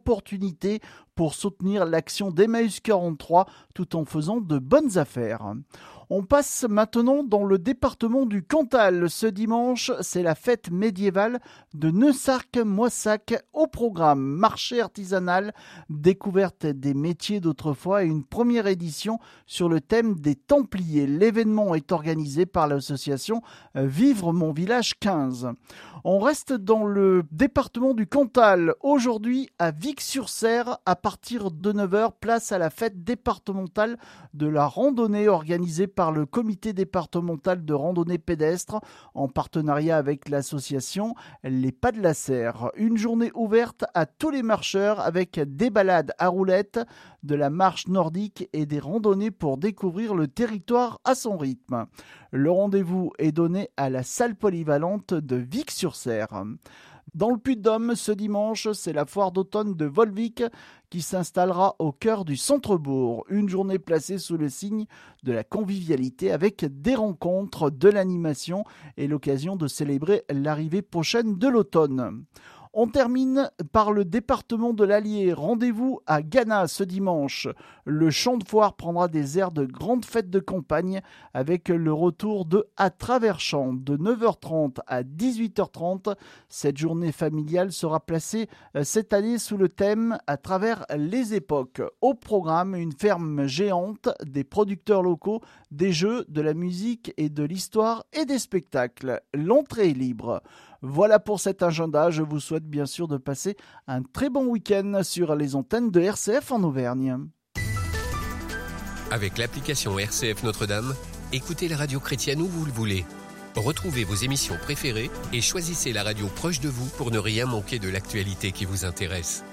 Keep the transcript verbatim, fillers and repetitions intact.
opportunité pour soutenir l'action d'Emmaüs quarante-trois tout en faisant de bonnes affaires. On passe maintenant dans le département du Cantal. Ce dimanche, c'est la fête médiévale de Neussarck-Moissac au programme. Marché artisanal, découverte des métiers d'autrefois et une première édition sur le thème des Templiers. L'événement est organisé par l'association Vivre mon village quinze. On reste dans le département du Cantal. Aujourd'hui, à Vic-sur-Serre, à partir de neuf heures, place à la fête départementale de la randonnée organisée par le comité départemental de randonnée pédestre en partenariat avec l'association Les Pas de la Serre. Une journée ouverte à tous les marcheurs avec des balades à roulettes, de la marche nordique et des randonnées pour découvrir le territoire à son rythme. Le rendez-vous est donné à la salle polyvalente de Vic-sur-Serre. Dans le Puy-de-Dôme, ce dimanche, c'est la foire d'automne de Volvic qui s'installera au cœur du centre-bourg. Une journée placée sous le signe de la convivialité avec des rencontres, de l'animation et l'occasion de célébrer l'arrivée prochaine de l'automne. On termine par le département de l'Allier. Rendez-vous à Gannat ce dimanche. Le champ de foire prendra des airs de grande fête de campagne avec le retour de À travers champs de neuf heures trente à dix-huit heures trente. Cette journée familiale sera placée cette année sous le thème À travers les époques. Au programme, une ferme géante, des producteurs locaux, des jeux, de la musique et de l'histoire et des spectacles. L'entrée est libre. Voilà pour cet agenda. Je vous souhaite bien sûr de passer un très bon week-end sur les antennes de R C F en Auvergne. Avec l'application R C F Notre-Dame, écoutez la radio chrétienne où vous le voulez. Retrouvez vos émissions préférées et choisissez la radio proche de vous pour ne rien manquer de l'actualité qui vous intéresse.